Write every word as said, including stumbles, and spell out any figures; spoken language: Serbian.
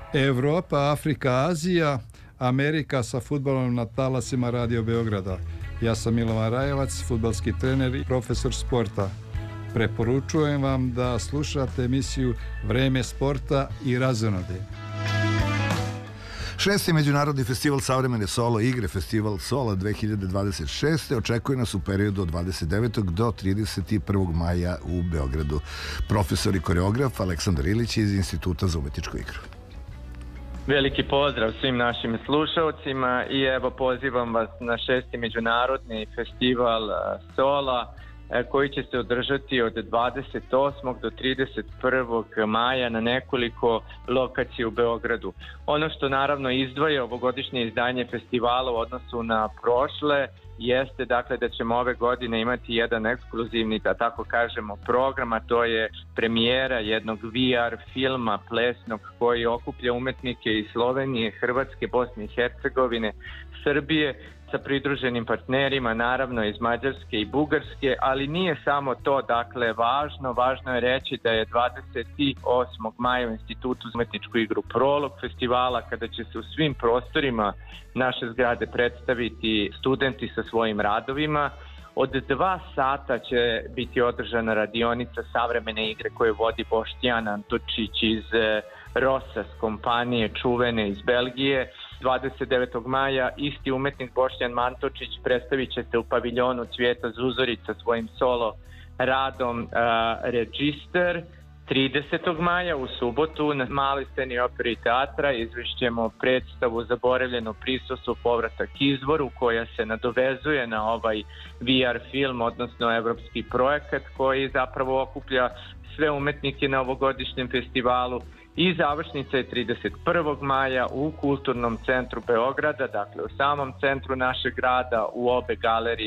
Evropa, Afrika, Azija, Amerika sa fudbalom na talasima Radio Beograda. Ja sam Milovan Rajevac, fudbalski trener i profesor sporta. Preporučujem vam da slušate emisiju Vreme sporta i razonode. Šesti Međunarodni festival savremene solo igre, Festival Sola dve hiljade dvadeset šeste, očekuje nas u periodu od dvadeset devetog do trideset prvog maja u Beogradu. Profesor i koreograf Aleksandar Ilić iz Instituta za umetničku igru. Veliki pozdrav svim našim slušalcima i evo pozivam vas na šesti Međunarodni festival Sola koji će se održati od dvadeset osmog do trideset prvog maja na nekoliko lokacija u Beogradu. Ono što naravno izdvaja ovogodišnje izdanje festivala u odnosu na prošle jeste dakle da ćemo ove godine imati jedan ekskluzivni, da tako kažemo, program, a to je premijera jednog V R filma plesnog koji okuplja umetnike iz Slovenije, Hrvatske, Bosne i Hercegovine, Srbije, sa pridruženim partnerima, naravno iz Mađarske i Bugarske, ali nije samo to, dakle, važno, važno je reći da je dvadeset osmog maja u Institutu za umetničku igru prolog festivala, kada će se u svim prostorima naše zgrade predstaviti studenti sa svojim radovima. Od dva sata će biti održana radionica savremene igre koju vodi Boštjan Antočić iz Rosas kompanije, čuvene iz Belgije. dvadeset devetog maja isti umetnik Boštjan Mantočić predstavit će se u paviljonu Cvijeta Zuzorica svojim solo radom uh, Register. tridesetog maja u subotu na maloj sceni opere i teatra izvešćemo predstavu Zaboravljeno prisustvo, povratak izvoru, koja se nadovezuje na ovaj V R film, odnosno evropski projekat koji zapravo okuplja sve umetnike na ovogodišnjem festivalu. I završnica je trideset prvog maja u Kulturnom centru Beograda, dakle u samom centru našeg grada, u obe galerije